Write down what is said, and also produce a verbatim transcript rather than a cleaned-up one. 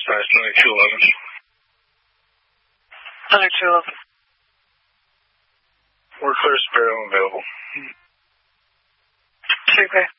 dispatch twenty-two eleven. twenty-two eleven. We're clear, Sparrow available. Two, okay.